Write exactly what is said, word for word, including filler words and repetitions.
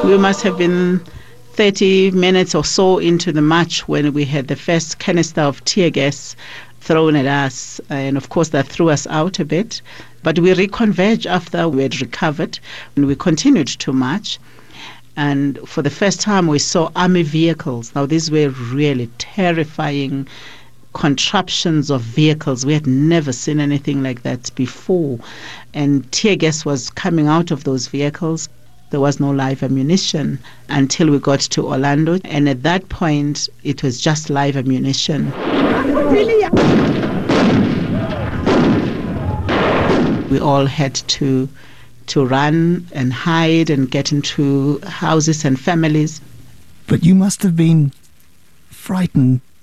We must have been thirty minutes or so into the march when we had the first canister of tear gas thrown at us. And of course, that threw us out a bit. But we reconverged after we had recovered, and we continued to march. And for the first time, we saw army vehicles. Now, these were really terrifying contraptions of vehicles. We had never seen anything like that before. And tear gas was coming out of those vehicles. There was no live ammunition until we got to Orlando. And at that point, it was just live ammunition. We all had to to run and hide and get into houses and families. But you must have been frightened